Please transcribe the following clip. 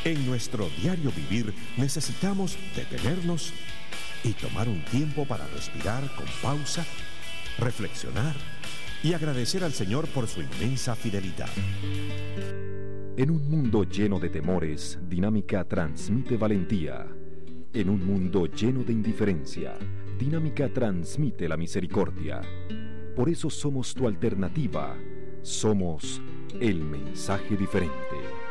En nuestro diario vivir necesitamos detenernos y tomar un tiempo para respirar con pausa, reflexionar y agradecer al Señor por su inmensa fidelidad. En un mundo lleno de temores, Dinámica transmite valentía. En un mundo lleno de indiferencia, Dinámica transmite la misericordia. Por eso somos tu alternativa. Somos el mensaje diferente.